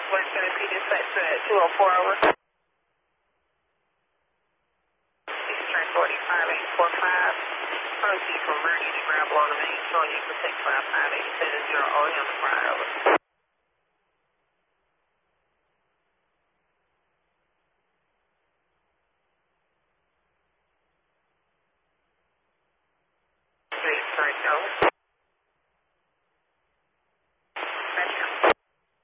West PD dispatch at 204 over. Train 45845. Proceed from Meridian to grab along the main shore. You can take 55870 OM to fire over. Please turn over.